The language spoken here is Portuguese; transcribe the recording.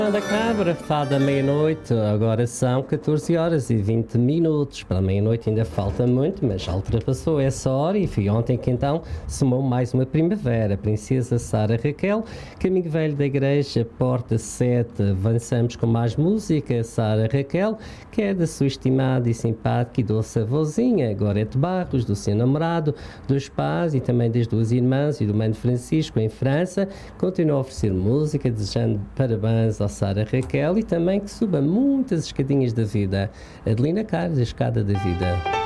Da Cabra, fada meia-noite, agora são 14 horas e 20 minutos. Para a meia-noite ainda falta muito, mas já ultrapassou essa hora e foi ontem que então somou mais uma primavera. Princesa Sara Raquel, Caminho Velho da Igreja, Porta 7. Avançamos com mais música. Sara Raquel, que é da sua estimada e simpática e doce avózinha, Gorete Barros, do seu namorado, dos pais e também das duas irmãs e do mano Francisco em França. Continua a oferecer música, desejando parabéns ao Sara Raquel e também que suba muitas escadinhas da vida. Adelina Carlos, a escada da vida.